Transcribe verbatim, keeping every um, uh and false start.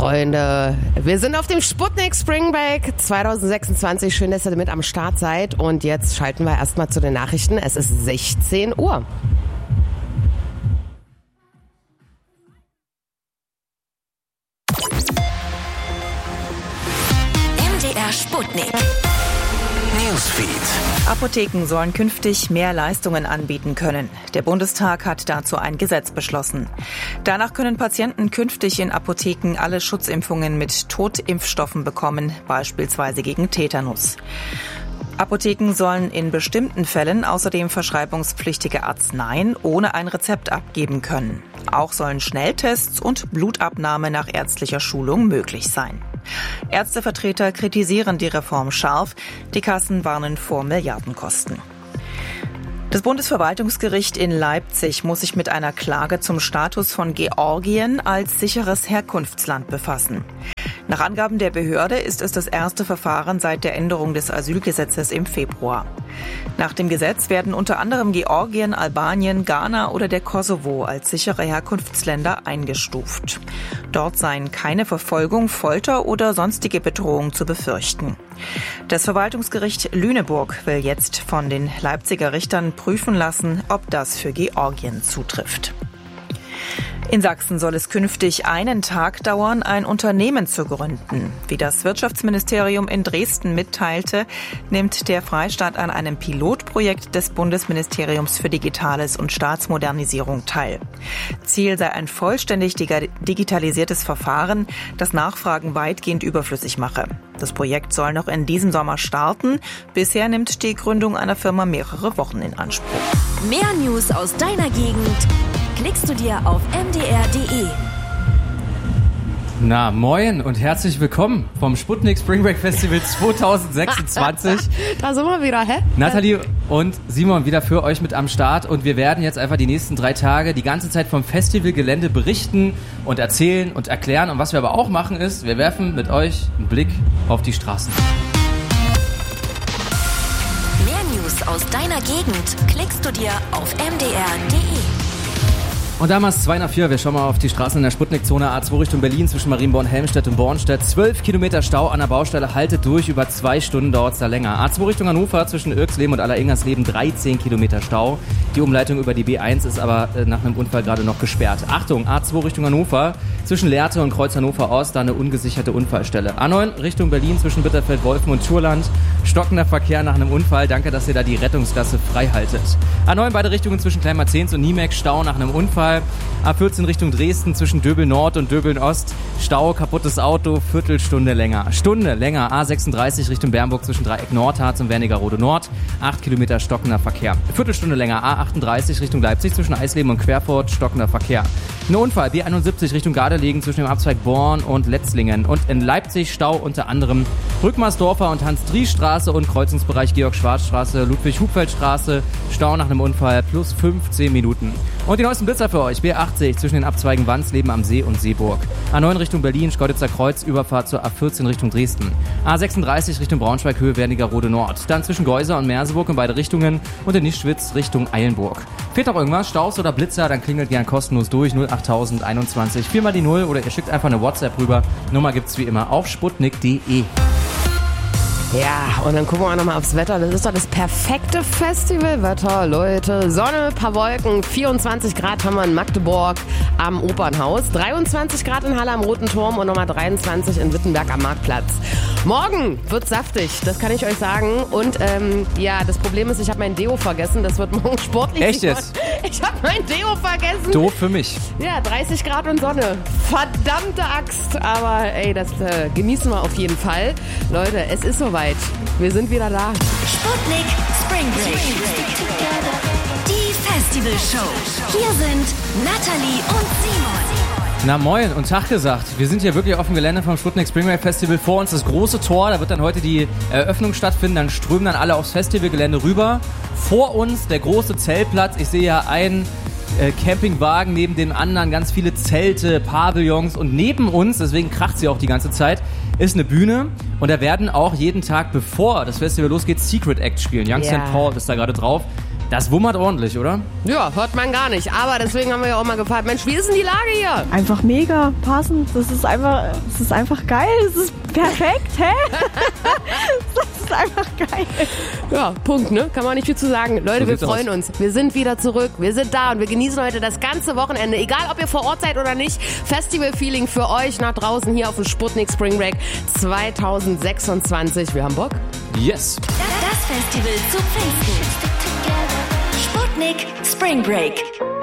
Freunde, wir sind auf dem Sputnik Spring Break zwanzig sechsundzwanzig. Schön, dass ihr mit am Start seid. Und jetzt schalten wir erstmal zu den Nachrichten. Es ist sechzehn Uhr. M D R Sputnik. Newsfeed. Apotheken sollen künftig mehr Leistungen anbieten können. Der Bundestag hat dazu ein Gesetz beschlossen. Danach können Patienten künftig in Apotheken alle Schutzimpfungen mit Totimpfstoffen bekommen, beispielsweise gegen Tetanus. Apotheken sollen in bestimmten Fällen außerdem verschreibungspflichtige Arzneien ohne ein Rezept abgeben können. Auch sollen Schnelltests und Blutabnahme nach ärztlicher Schulung möglich sein. Ärztevertreter kritisieren die Reform scharf. Die Kassen warnen vor Milliardenkosten. Das Bundesverwaltungsgericht in Leipzig muss sich mit einer Klage zum Status von Georgien als sicheres Herkunftsland befassen. Nach Angaben der Behörde ist es das erste Verfahren seit der Änderung des Asylgesetzes im Februar. Nach dem Gesetz werden unter anderem Georgien, Albanien, Ghana oder der Kosovo als sichere Herkunftsländer eingestuft. Dort seien keine Verfolgung, Folter oder sonstige Bedrohung zu befürchten. Das Verwaltungsgericht Lüneburg will jetzt von den Leipziger Richtern prüfen lassen, ob das für Georgien zutrifft. In Sachsen soll es künftig einen Tag dauern, ein Unternehmen zu gründen. Wie das Wirtschaftsministerium in Dresden mitteilte, nimmt der Freistaat an einem Pilotprojekt des Bundesministeriums für Digitales und Staatsmodernisierung teil. Ziel sei ein vollständig digitalisiertes Verfahren, das Nachfragen weitgehend überflüssig mache. Das Projekt soll noch in diesem Sommer starten. Bisher nimmt die Gründung einer Firma mehrere Wochen in Anspruch. Mehr News aus deiner Gegend klickst du dir auf m d r punkt d e. Na, moin und herzlich willkommen vom Sputnik Spring Break Festival zwanzig sechsundzwanzig. Da sind wir wieder, hä? Nathalie und Simon wieder für euch mit am Start und wir werden jetzt einfach die nächsten drei Tage die ganze Zeit vom Festivalgelände berichten und erzählen und erklären. Und was wir aber auch machen ist, wir werfen mit euch einen Blick auf die Straßen. Mehr News aus deiner Gegend klickst du dir auf m d r punkt d e. Und damals zwei nach vier, wir schauen mal auf die Straßen in der Sputnik-Zone A zwei Richtung Berlin zwischen Marienborn, Helmstedt und Bornstedt. zwölf Kilometer Stau an der Baustelle, haltet durch, über zwei Stunden dauert es da länger. A zwei Richtung Hannover zwischen Irksleben und Alleringernsleben, dreizehn Kilometer Stau. Die Umleitung über die B eins ist aber äh, nach einem Unfall gerade noch gesperrt. Achtung, A zwei Richtung Hannover zwischen Lehrte und Kreuz Hannover Ost, da eine ungesicherte Unfallstelle. A neun Richtung Berlin zwischen Bitterfeld, Wolfen und Thurland, stockender Verkehr nach einem Unfall. Danke, dass ihr da die Rettungsgasse frei haltet. A neun beide Richtungen zwischen Kleinmarzens und Niemek, Stau nach einem Unfall. A vierzehn Richtung Dresden zwischen Döbeln Nord und Döbeln Ost. Stau, kaputtes Auto, Viertelstunde länger. Stunde länger. A sechsunddreißig Richtung Bernburg zwischen Dreieck Nordharz und Wernigerode Nord. acht Kilometer stockender Verkehr. Viertelstunde länger. A achtunddreißig Richtung Leipzig zwischen Eisleben und Querfurt. Stockender Verkehr. Ein Unfall. B einundsiebzig Richtung Gardelegen zwischen dem Abzweig Born und Letzlingen. Und in Leipzig Stau unter anderem Rückmarsdorfer und Hans-Dries-Straße und Kreuzungsbereich Georg-Schwarz-Straße, Ludwig-Hupfeld-Straße. Stau nach einem Unfall plus fünfzehn Minuten. Und die neuesten Blitzer für euch. B achtzig zwischen den Abzweigen Wandsleben am See und Seeburg. A neun Richtung Berlin, Schkeuditzer Kreuz, Überfahrt zur A vierzehn Richtung Dresden. A sechsunddreißig Richtung Braunschweig, Höhe Wernigerode Nord. Dann zwischen Geuser und Merseburg in beide Richtungen und in Nischwitz Richtung Eilenburg. Fehlt noch irgendwas, Staus oder Blitzer, dann klingelt gern kostenlos durch null acht null null einundzwanzig, viermal die null oder ihr schickt einfach eine WhatsApp rüber. Nummer gibt's wie immer auf sputnik punkt d e. Ja, und dann gucken wir nochmal aufs Wetter. Das ist doch das perfekte Festivalwetter, Leute. Sonne, paar Wolken, vierundzwanzig Grad haben wir in Magdeburg am Opernhaus, dreiundzwanzig Grad in Halle am Roten Turm und nochmal dreiundzwanzig in Wittenberg am Marktplatz. Morgen wird saftig, das kann ich euch sagen. Und ähm, ja, das Problem ist, ich habe mein Deo vergessen. Das wird morgen sportlich. Echt jetzt? Ich habe mein Deo vergessen. Doof für mich. Ja, dreißig Grad und Sonne. Verdammte Axt. Aber ey, das äh, genießen wir auf jeden Fall. Leute, es ist soweit. Wir sind wieder da. Sputnik Spring Break. Die Festivalshow. Hier sind Nathalie und Simon. Na moin und Tag gesagt. Wir sind hier wirklich auf dem Gelände vom Sputnik Spring Break Festival. Vor uns das große Tor. Da wird dann heute die Eröffnung stattfinden. Dann strömen dann alle aufs Festivalgelände rüber. Vor uns der große Zeltplatz. Ich sehe ja einen äh, Campingwagen neben dem anderen. Ganz viele Zelte, Pavillons. Und neben uns, deswegen kracht sie auch die ganze Zeit, ist eine Bühne und da werden auch jeden Tag, bevor das Festival losgeht, Secret Act spielen. Young ja. Sankt Paul ist da gerade drauf. Das wummert ordentlich, oder? Ja, hört man gar nicht. Aber deswegen haben wir ja auch mal gefragt, Mensch, wie ist denn die Lage hier? Einfach mega, passend. Das ist einfach, das ist einfach geil. Das ist perfekt, hä? Das ist einfach geil. Ja, Punkt, ne? Kann man nicht viel zu sagen. Leute, So wir sieht's freuen aus. uns. Wir sind wieder zurück. Wir sind da und wir genießen heute das ganze Wochenende. Egal, ob ihr vor Ort seid oder nicht. Festival-Feeling für euch nach draußen hier auf dem Sputnik Spring Break zwanzig sechsundzwanzig. Wir haben Bock. Yes. Das Festival zu Pfingsten. Sputnik Spring Break.